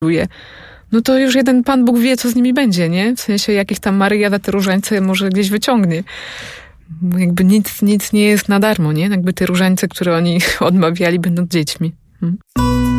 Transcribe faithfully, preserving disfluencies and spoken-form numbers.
no to już jeden Pan Bóg wie, co z nimi będzie, nie? W sensie, jakich tam Maryja te różańce może gdzieś wyciągnie. Jakby nic, nic nie jest na darmo, nie? Jakby te różańce, które oni odmawiali, będą dziećmi. Hmm?